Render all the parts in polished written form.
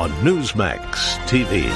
on Newsmax TV.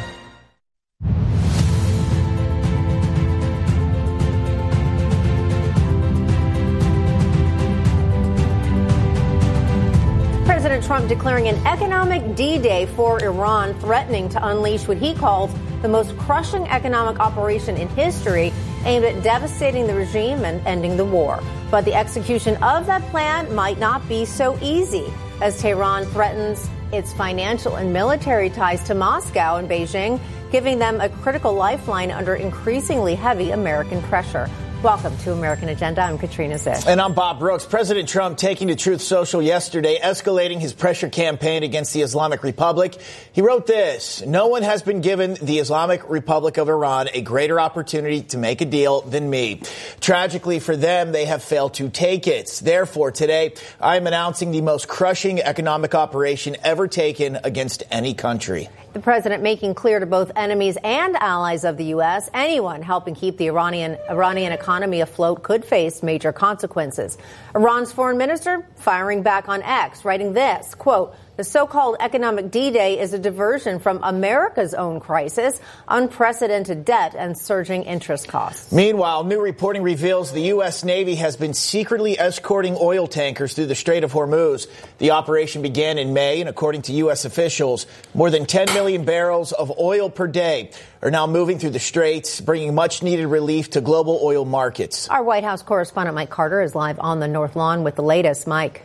President Trump declaring an economic D-Day for Iran, threatening to unleash what he calls the most crushing economic operation in history, aimed at devastating the regime and ending the war. But the execution of that plan might not be so easy, as Tehran threatens its financial and military ties to Moscow and Beijing, giving them a critical lifeline under increasingly heavy American pressure. Welcome to American Agenda. I'm Katrina Ziff. And I'm Bob Brooks. President Trump taking to Truth Social yesterday, escalating his pressure campaign against the Islamic Republic. He wrote this: "No one has been given the Islamic Republic of Iran a greater opportunity to make a deal than me. Tragically for them, they have failed to take it. Therefore, today, I am announcing the most crushing economic operation ever taken against any country." The president making clear to both enemies and allies of the U.S., anyone helping keep the Iranian economy afloat could face major consequences. Iran's foreign minister firing back on X, writing this, quote, "The so-called economic D-Day is a diversion from America's own crisis, unprecedented debt, and surging interest costs." Meanwhile, new reporting reveals the U.S. Navy has been secretly escorting oil tankers through the Strait of Hormuz. The operation began in May, and according to U.S. officials, more than 10 million barrels of oil per day are now moving through the straits, bringing much-needed relief to global oil markets. Our White House correspondent Mike Carter is live on the North Lawn with the latest. Mike.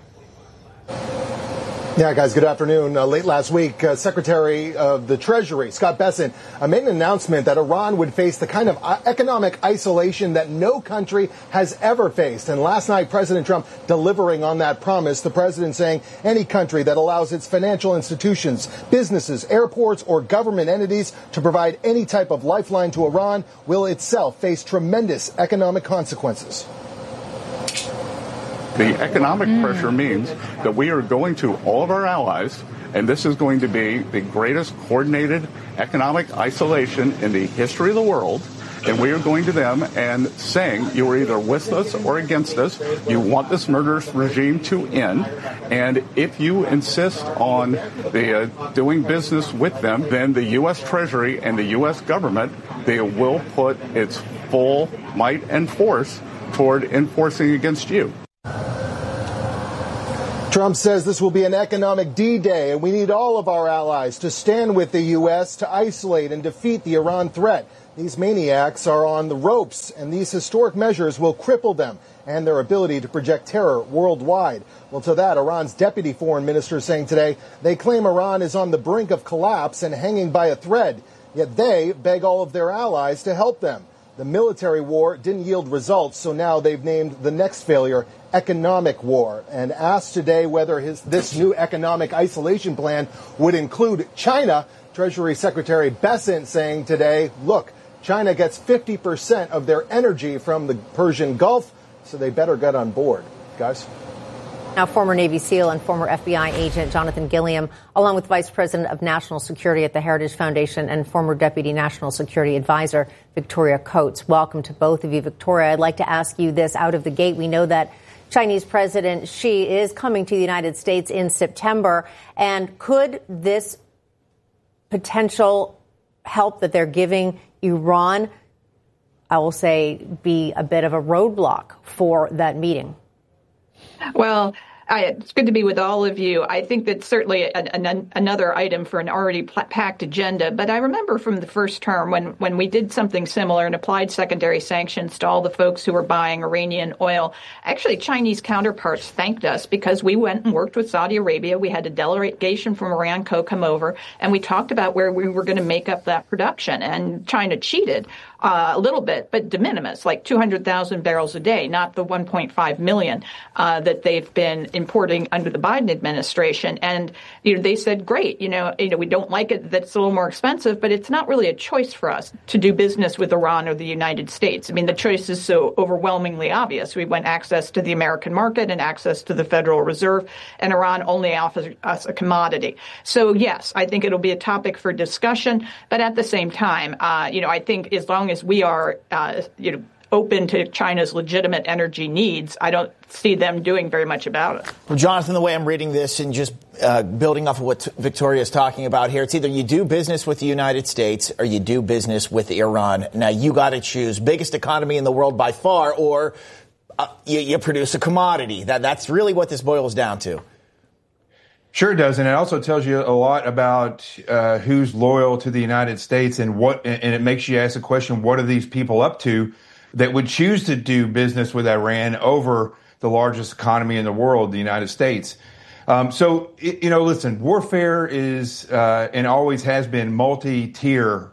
Yeah, guys, good afternoon. Late last week, Secretary of the Treasury, Scott Bessent, made an announcement that Iran would face the kind of economic isolation that no country has ever faced. And last night, President Trump delivering on that promise, the president saying any country that allows its financial institutions, businesses, airports, or government entities to provide any type of lifeline to Iran will itself face tremendous economic consequences. The economic pressure means that we are going to all of our allies, and this is going to be the greatest coordinated economic isolation in the history of the world. And we are going to them and saying, you are either with us or against us. You want this murderous regime to end. And if you insist on doing business with them, then the U.S. Treasury and the U.S. government, they will put its full might and force toward enforcing against you. Trump says this will be an economic D-Day, and we need all of our allies to stand with the U.S. to isolate and defeat the Iran threat. These maniacs are on the ropes, and these historic measures will cripple them and their ability to project terror worldwide. Well, to that, Iran's deputy foreign minister saying today they claim Iran is on the brink of collapse and hanging by a thread, yet they beg all of their allies to help them. The military war didn't yield results, so now they've named the next failure economic war, and asked today whether this new economic isolation plan would include China. Treasury Secretary Bessent saying today, look, China gets 50% of their energy from the Persian Gulf, so they better get on board. Guys? Now, former Navy SEAL and former FBI agent Jonathan Gilliam, along with Vice President of National Security at the Heritage Foundation and former Deputy National Security Advisor Victoria Coates. Welcome to both of you. Victoria, I'd like to ask you this out of the gate. We know that Chinese President Xi is coming to the United States in September. And could this potential help that they're giving Iran, I will say, be a bit of a roadblock for that meeting? Well, it's good to be with all of you. I think that's certainly another item for an already packed agenda. But I remember from the first term when we did something similar and applied secondary sanctions to all the folks who were buying Iranian oil. Actually, Chinese counterparts thanked us because we went and worked with Saudi Arabia. We had a delegation from Aramco come over, and we talked about where we were going to make up that production. And China cheated a little bit, but de minimis, like 200,000 barrels a day, not the 1.5 million that they've been importing under the Biden administration. And, they said, great, we don't like it that it's a little more expensive, but it's not really a choice for us to do business with Iran or the United States. I mean, the choice is so overwhelmingly obvious. We want access to the American market and access to the Federal Reserve, and Iran only offers us a commodity. So, yes, I think it'll be a topic for discussion. But at the same time, I think as long as we are, open to China's legitimate energy needs, I don't see them doing very much about it. Well, Jonathan, the way I'm reading this and just building off of what Victoria is talking about here, it's either you do business with the United States or you do business with Iran. Now, you got to choose. Biggest economy in the world by far, or you produce a commodity. That's really what this boils down to. Sure it does, and it also tells you a lot about who's loyal to the United States and it makes you ask the question, what are these people up to that would choose to do business with Iran over the largest economy in the world, the United States? Listen, warfare is and always has been multi-tier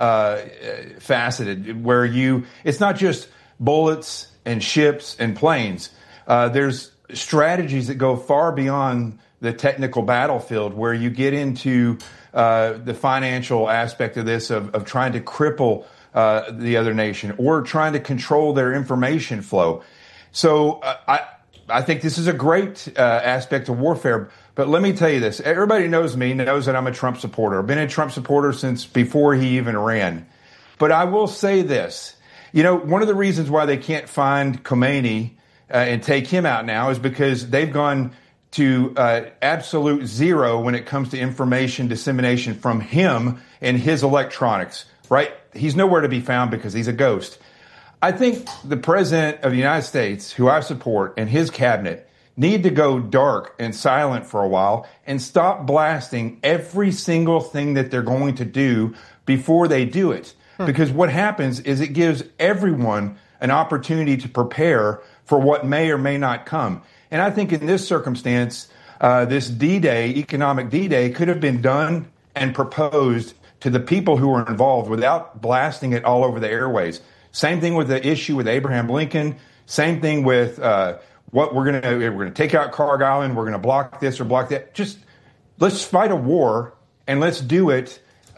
faceted, where it's not just bullets and ships and planes. There's strategies that go far beyond the technical battlefield, where you get into the financial aspect of this, of trying to cripple the other nation or trying to control their information flow. So I think this is a great aspect of warfare. But let me tell you this. Everybody knows that I'm a Trump supporter. I've been a Trump supporter since before he even ran. But I will say this. One of the reasons why they can't find Khomeini and take him out now is because they've gone to absolute zero when it comes to information dissemination from him and his electronics, right? He's nowhere to be found because he's a ghost. I think the president of the United States, who I support, and his cabinet need to go dark and silent for a while and stop blasting every single thing that they're going to do before they do it. Because what happens is it gives everyone an opportunity to prepare for what may or may not come. And I think in this circumstance, this D-Day, economic D-Day, could have been done and proposed to the people who were involved without blasting it all over the airways. Same thing with the issue with Abraham Lincoln. Same thing with what we're going to take out Carg Island. We're going to block this or block that. Just let's fight a war and let's do it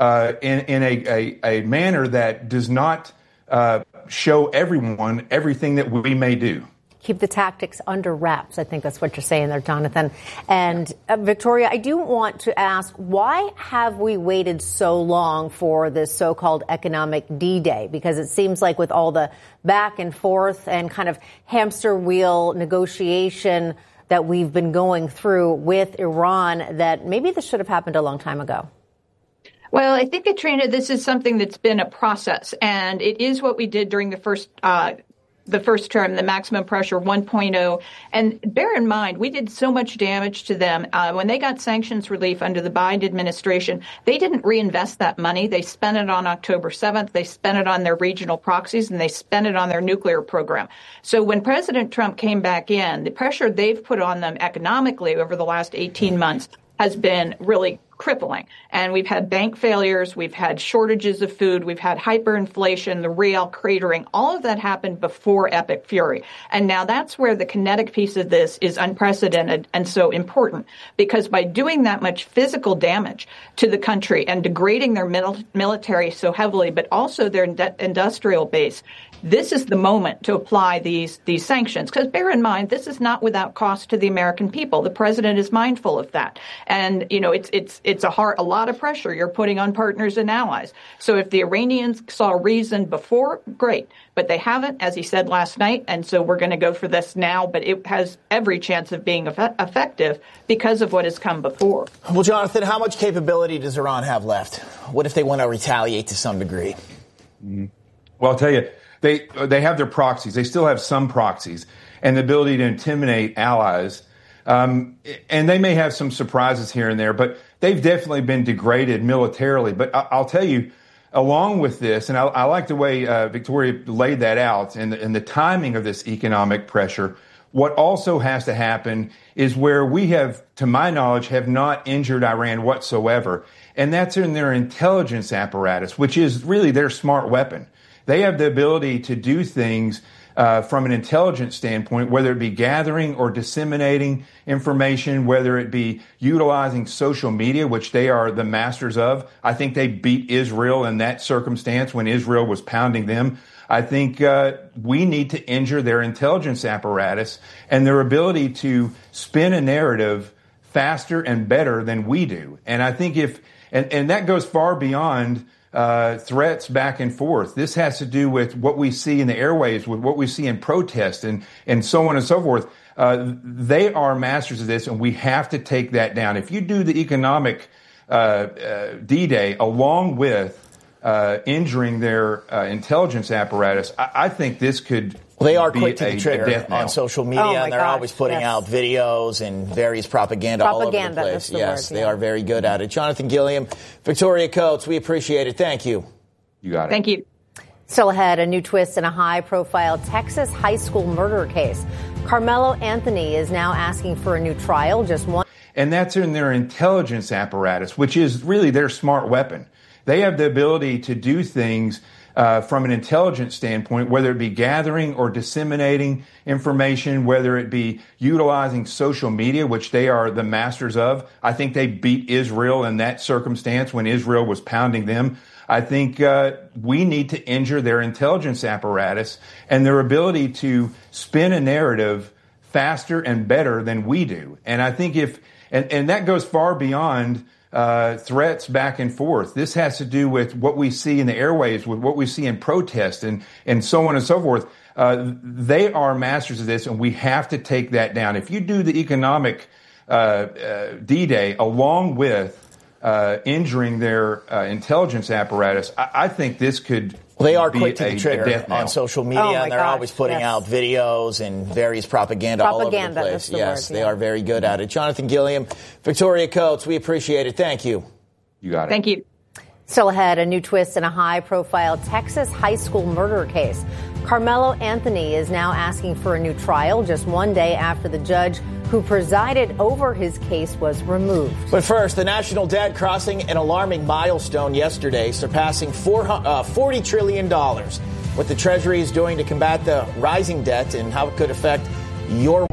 in a manner that does not show everyone everything that we may do. Keep the tactics under wraps. I think that's what you're saying there, Jonathan. And Victoria, I do want to ask, why have we waited so long for this so-called economic D-Day? Because it seems like with all the back and forth and kind of hamster wheel negotiation that we've been going through with Iran, that maybe this should have happened a long time ago. Well, I think, Katrina, this is something that's been a process, and it is what we did during the first term, the maximum pressure 1.0. And bear in mind, we did so much damage to them. When they got sanctions relief under the Biden administration, they didn't reinvest that money. They spent it on October 7th. They spent it on their regional proxies, and they spent it on their nuclear program. So when President Trump came back in, the pressure they've put on them economically over the last 18 months has been really crippling. And we've had bank failures, we've had shortages of food, we've had hyperinflation, the real cratering. All of that happened before Epic Fury. And now that's where the kinetic piece of this is unprecedented and so important, because by doing that much physical damage to the country and degrading their military so heavily, but also their industrial base, this is the moment to apply these sanctions. Because bear in mind, this is not without cost to the American people. The president is mindful of that. And, it's a lot of pressure you're putting on partners and allies. So if the Iranians saw reason before, great. But they haven't, as he said last night. And so we're going to go for this now. But it has every chance of being effective because of what has come before. Well, Jonathan, how much capability does Iran have left? What if they want to retaliate to some degree? Well, I'll tell you. They have their proxies. They still have some proxies and the ability to intimidate allies. And they may have some surprises here and there, but they've definitely been degraded militarily. But I'll tell you, along with this, and I like the way Victoria laid that out and the timing of this economic pressure, what also has to happen is where we have, to my knowledge, have not injured Iran whatsoever. And that's in their intelligence apparatus, which is really their smart weapon. They have the ability to do things from an intelligence standpoint, whether it be gathering or disseminating information, whether it be utilizing social media, which they are the masters of. I think they beat Israel in that circumstance when Israel was pounding them. I think we need to injure their intelligence apparatus and their ability to spin a narrative faster and better than we do. And I think and that goes far beyond threats back and forth. This has to do with what we see in the airwaves, with what we see in protest and so on and so forth. They are masters of this, and we have to take that down. If you do the economic D-Day along with injuring their intelligence apparatus, I think this could they are quick to the a trigger on social media, and they're always putting out videos and various propaganda all over the place. Yes, they are very good at it. Jonathan Gilliam, Victoria Coates, we appreciate it. Thank you. You got it. Thank you. Still ahead, a new twist in a high-profile Texas high school murder case. Carmelo Anthony is now asking for a new trial, just one. And that's in their intelligence apparatus, which is really their smart weapon. They have the ability to do things from an intelligence standpoint, whether it be gathering or disseminating information, whether it be utilizing social media, which they are the masters of. I think they beat Israel in that circumstance when Israel was pounding them. I think we need to injure their intelligence apparatus and their ability to spin a narrative faster and better than we do. And I think and that goes far beyond threats back and forth. This has to do with what we see in the airwaves, with what we see in protest and so on and so forth. They are masters of this, and we have to take that down. If you do the economic D-Day along with injuring their intelligence apparatus, I think this could they are quick to the trigger on social media, and they're always putting out videos and various propaganda all over the place. Yes, they are very good at it. Jonathan Gilliam, Victoria Coates, we appreciate it. Thank you. You got it. Thank you. Still ahead, a new twist in a high-profile Texas high school murder case. Carmelo Anthony is now asking for a new trial just one day after the judge who presided over his case was removed. But first, the national debt crossing an alarming milestone yesterday, surpassing $40 trillion. What the Treasury is doing to combat the rising debt and how it could affect your